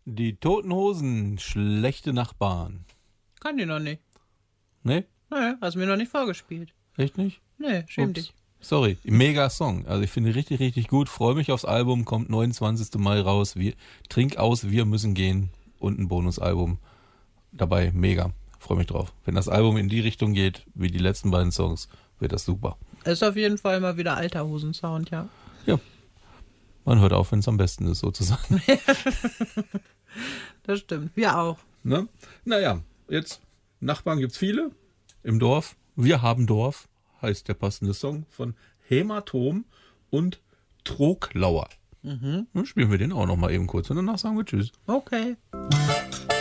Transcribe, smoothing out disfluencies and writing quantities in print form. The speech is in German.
Die Toten Hosen, schlechte Nachbarn. Kann die noch nicht. Ne? Naja, hast mir noch nicht vorgespielt. Echt nicht? Nee, schäm Ups. dich. Sorry, mega Song. Also ich finde richtig, richtig gut. Freue mich aufs Album, kommt 29. Mai raus. Trink aus, wir müssen gehen. Und ein Bonusalbum dabei. Mega. Freue mich drauf. Wenn das Album in die Richtung geht, wie die letzten beiden Songs, wird das super. Ist auf jeden Fall mal wieder alter Hosen-Sound, ja. Ja. Man hört auf, wenn es am besten ist, sozusagen. Das stimmt. Wir auch. Ne? Naja, jetzt Nachbarn gibt's viele im Dorf. Wir haben Dorf, heißt der passende Song von Hämatom und Troglauer. Dann spielen wir den auch noch mal eben kurz und danach sagen wir Tschüss. Okay.